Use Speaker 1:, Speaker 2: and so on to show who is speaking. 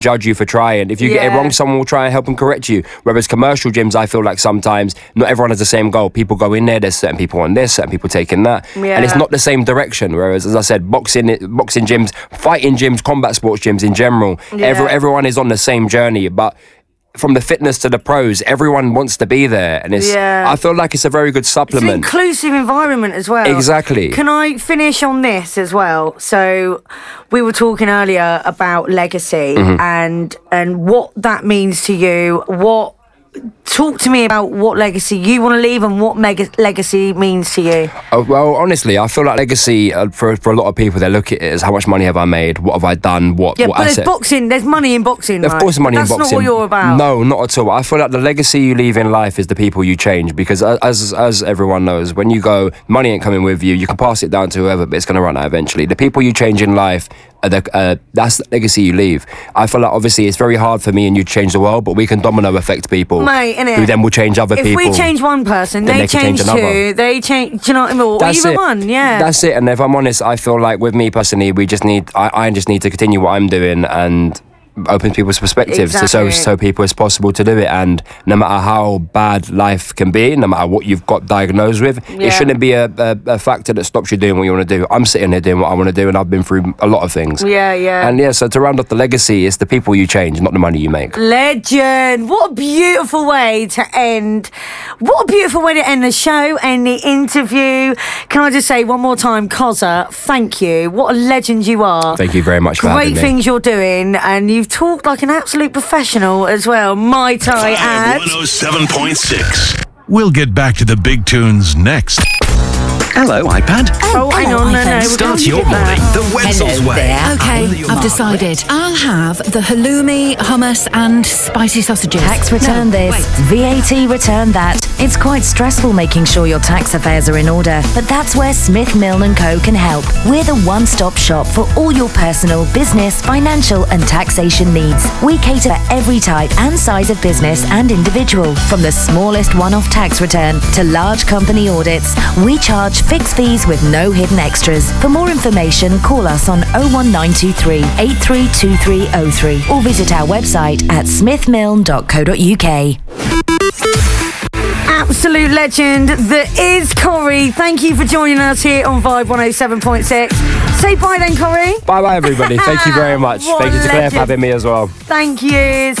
Speaker 1: judge you for trying. If you get it wrong, someone will try and help and correct you. Whereas commercial gyms, I feel like sometimes not everyone has the same goal. People go in there, there's certain people on this, certain people taking that, and it's not the same direction. Whereas, as I said, boxing gyms, fighting gyms, combat sports gyms in general, everyone is on the same journey, but from the fitness to the pros, everyone wants to be there, and I feel like it's a very good supplement.
Speaker 2: It's an inclusive environment as well.
Speaker 1: Exactly.
Speaker 2: Can I finish on this as well? So we were talking earlier about legacy and what that means to you. Talk to me about what legacy you want to leave and what legacy means to you.
Speaker 1: Well, honestly, I feel like legacy, for a lot of people, they look at it as how much money have I made, what have I done, what
Speaker 2: but there's boxing, there's money in boxing,
Speaker 1: Of course money in boxing.
Speaker 2: That's not what you're about.
Speaker 1: No, not at all. I feel like the legacy you leave in life is the people you change, because as everyone knows, when you go, money ain't coming with you, you can pass it down to whoever, but it's going to run out eventually. The people you change in life, that's the legacy you leave. I feel like obviously it's very hard for me and you to change the world, but we can domino affect people,
Speaker 2: mate, innit?
Speaker 1: Who then will change other people.
Speaker 2: If we change one person, they change two, they change, do you know what I mean? Or even one,
Speaker 1: That's it. And if I'm honest, I feel like with me personally, I just need to continue what I'm doing and open people's perspectives so people as possible to do it. And no matter how bad life can be, no matter what you've got diagnosed with, it shouldn't be a factor that stops you doing what you want to do. I'm sitting here doing what I want to do, and I've been through a lot of things. And so to round off the legacy, it's the people you change, not the money you make.
Speaker 2: Legend. What a beautiful way to end the show and the interview. Can I just say one more time, Kozza, thank you. What a legend you are.
Speaker 1: Thank you very much for having me.
Speaker 2: Great things you're doing, and you've talked like an absolute professional as well. My tie ad.
Speaker 3: 107.6. We'll get back to the big tunes next.
Speaker 4: Hello, iPad.
Speaker 2: Hang on, no.
Speaker 4: Start your morning the Wetzel's way.
Speaker 5: Okay, I've decided. I'll have the halloumi, hummus and spicy sausages.
Speaker 6: Tax return VAT return that. It's quite stressful making sure your tax affairs are in order, but that's where Smith Milne & Co can help. We're the one-stop shop for all your personal, business, financial and taxation needs. We cater for every type and size of business and individual. From the smallest one-off tax return to large company audits, we charge fixed fees with no hidden extras. For more information, call us on 01923 832303 or visit our website at smithmilne.co.uk.
Speaker 2: Absolute legend that is Corey. Thank you for joining us here on Vibe 107.6. Say bye then, Corey.
Speaker 1: Bye everybody. Thank you very much. Thank you to Claire for having me as well.
Speaker 2: Thank you.